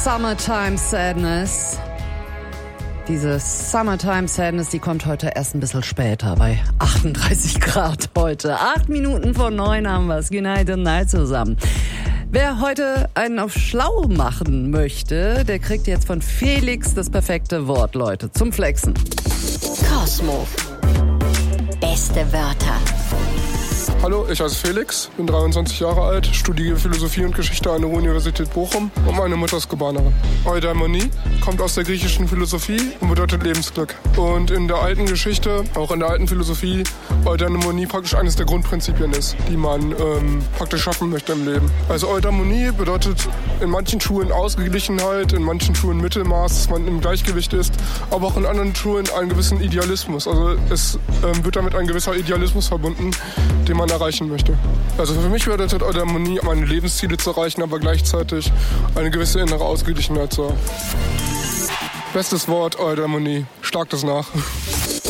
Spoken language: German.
Summertime Sadness. Diese Summertime Sadness, die kommt heute erst ein bisschen später, bei 38 Grad heute. 8 Minuten vor 9 haben wir es. United Night zusammen. Wer heute einen auf schlau machen möchte, der kriegt jetzt von Felix das perfekte Wort, Leute, zum Flexen. Cosmo. Beste Wörter. Hallo, ich heiße Felix, bin 23 Jahre alt, studiere Philosophie und Geschichte an der Universität Bochum und meine Mutter ist Kubanerin. Eudaimonie kommt aus der griechischen Philosophie und bedeutet Lebensglück. Und in der alten Geschichte, auch in der alten Philosophie, Eudaimonie praktisch eines der Grundprinzipien ist, die man praktisch schaffen möchte im Leben. Also Eudaimonie bedeutet in manchen Schulen Ausgeglichenheit, in manchen Schulen Mittelmaß, dass man im Gleichgewicht ist, aber auch in anderen Schulen einen gewissen Idealismus. Also es wird damit ein gewisser Idealismus verbunden, den man erreichen möchte. Also für mich bedeutet Eudaimonie, meine Lebensziele zu erreichen, aber gleichzeitig eine gewisse innere Ausgeglichenheit zu haben. Bestes Wort, Eudaimonie. Schlag das nach.